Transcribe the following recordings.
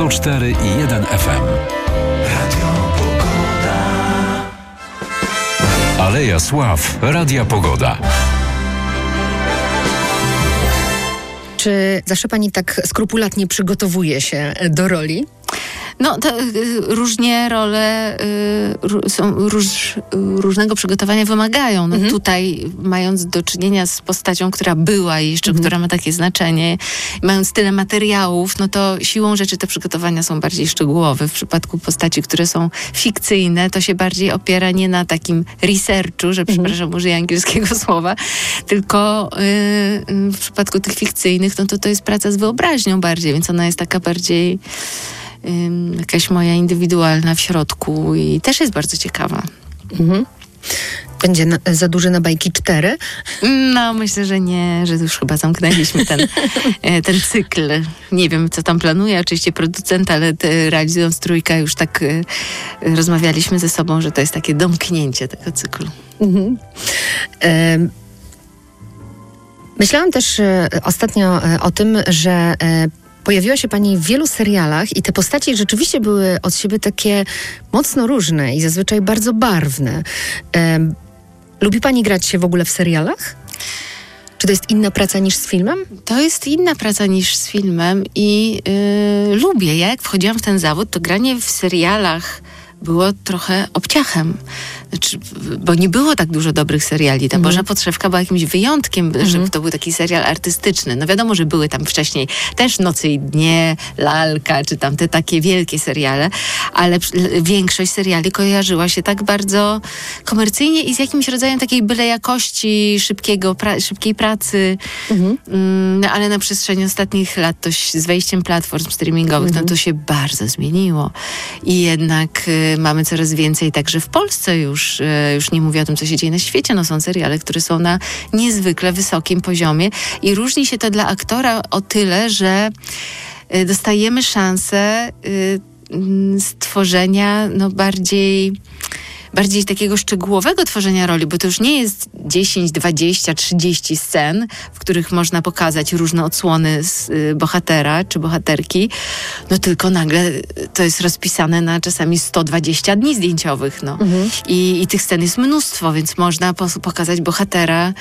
104,1 FM. Radio Pogoda. Aleja Sław. Radia Pogoda. Czy zawsze pani tak skrupulatnie przygotowuje się do roli? No, to różnie role różnego przygotowania wymagają. No, tutaj, mając do czynienia z postacią, która była i jeszcze, która ma takie znaczenie, mając tyle materiałów, no to siłą rzeczy te przygotowania są bardziej szczegółowe. W przypadku postaci, które są fikcyjne, to się bardziej opiera nie na takim researchu, że przepraszam, użyję angielskiego słowa, tylko w przypadku tych fikcyjnych, no to jest praca z wyobraźnią bardziej, więc ona jest taka bardziej jakaś moja indywidualna w środku i też jest bardzo ciekawa. Będzie za duży na bajki 4? No, myślę, że nie, że już chyba zamknęliśmy ten cykl. Nie wiem, co tam planuje oczywiście producent, ale realizując Trójkę już tak rozmawialiśmy ze sobą, że to jest takie domknięcie tego cyklu. Myślałam też ostatnio o tym, że pojawiła się pani w wielu serialach i te postaci rzeczywiście były od siebie takie mocno różne i zazwyczaj bardzo barwne. Lubi pani grać się w ogóle w serialach? Czy to jest inna praca niż z filmem? To jest inna praca niż z filmem i lubię. Ja jak wchodziłam w ten zawód, to granie w serialach było trochę obciachem. Znaczy, bo nie było tak dużo dobrych seriali. Ta Boża Podszewka była jakimś wyjątkiem, że to był taki serial artystyczny. No wiadomo, że były tam wcześniej też Noce i Dnie, Lalka, czy tam te takie wielkie seriale, ale większość seriali kojarzyła się tak bardzo komercyjnie i z jakimś rodzajem takiej byle jakości, szybkiej pracy. No, ale na przestrzeni ostatnich lat to z wejściem platform streamingowych, no to się bardzo zmieniło. I jednak mamy coraz więcej także w Polsce już nie mówię o tym, co się dzieje na świecie, no są seriale, które są na niezwykle wysokim poziomie i różni się to dla aktora o tyle, że dostajemy szansę stworzenia bardziej takiego szczegółowego tworzenia roli, bo to już nie jest 10, 20, 30 scen, w których można pokazać różne odsłony z bohatera czy bohaterki, no tylko nagle to jest rozpisane na czasami 120 dni zdjęciowych, no. I tych scen jest mnóstwo, więc można pokazać bohatera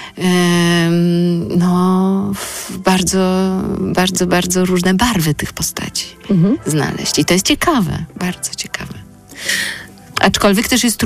w bardzo różne barwy tych postaci znaleźć. I to jest ciekawe, bardzo ciekawe. Aczkolwiek też jest